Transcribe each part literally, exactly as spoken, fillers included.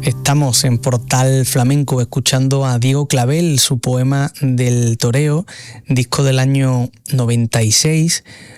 Estamos en Portal Flamenco escuchando a Diego Clavel, su poema del toreo, disco del año noventa y seis.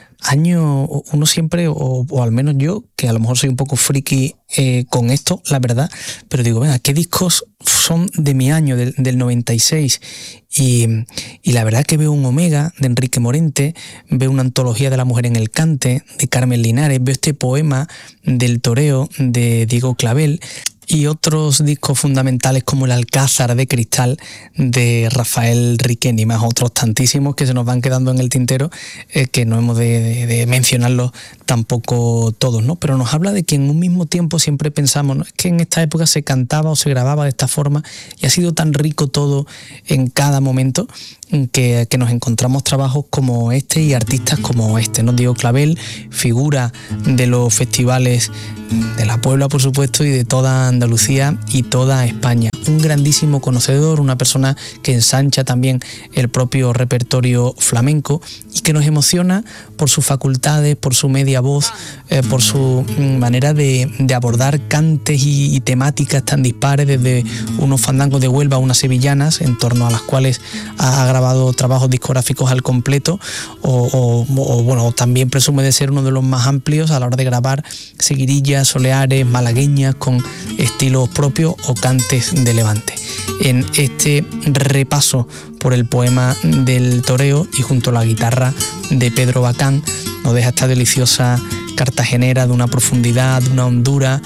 Año, uno siempre, o, o al menos yo, que a lo mejor soy un poco friki eh, con esto, la verdad, pero digo, venga, ¿qué discos son de mi año, del, del noventa y seis? Y, y la verdad que veo un Omega de Enrique Morente, veo una antología de la mujer en el cante de Carmen Linares, veo este poema del toreo de Diego Clavel, y otros discos fundamentales como el Alcázar de Cristal de Rafael Riqueni, más otros tantísimos que se nos van quedando en el tintero, eh, que no hemos de, de, de mencionarlos tampoco todos, ¿no? Pero nos habla de que en un mismo tiempo siempre pensamos, ¿no?, es que en esta época se cantaba o se grababa de esta forma y ha sido tan rico todo en cada momento que, que nos encontramos trabajos como este y artistas como este, ¿no? Diego Clavel, figura de los festivales de la Puebla, por supuesto, y de toda Andalucía y toda España. Un grandísimo conocedor, una persona que ensancha también el propio repertorio flamenco y que nos emociona por sus facultades, por su media voz, eh, por su manera de, de abordar cantes y, y temáticas tan dispares, desde unos fandangos de Huelva a unas sevillanas, en torno a las cuales ha grabado trabajos discográficos al completo, o, o, o bueno, también presume de ser uno de los más amplios a la hora de grabar seguirillas, soleares, malagueñas con estilos propios o cantes de Levante. En este repaso por el poema del toreo y junto a la guitarra de Pedro Bacán nos deja esta deliciosa cartagenera de una profundidad, de una hondura,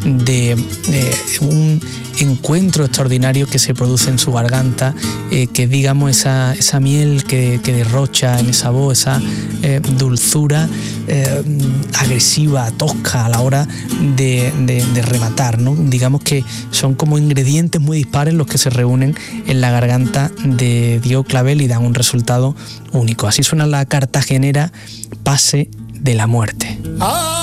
de eh, un encuentro extraordinario que se produce en su garganta, eh, que digamos esa, esa miel que, que derrocha en esa voz, esa eh, dulzura eh, agresiva, tosca a la hora de, de, de rematar, ¿no? Digamos que son como ingredientes muy dispares los que se reúnen en la garganta de Diego Clavel y dan un resultado único. Así suena la cartagenera Pase de la Muerte. ¡Ah!